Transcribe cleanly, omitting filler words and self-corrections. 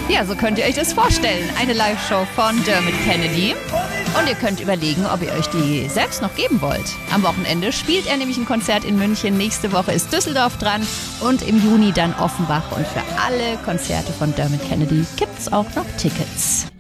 Ja, so könnt ihr euch das vorstellen. Eine Live-Show von Dermot Kennedy. Und ihr könnt überlegen, ob ihr euch die selbst noch geben wollt. Am Wochenende spielt er nämlich ein Konzert in München. Nächste Woche ist Düsseldorf dran und im Juni dann Offenbach. Und für alle Konzerte von Dermot Kennedy gibt's auch noch Tickets.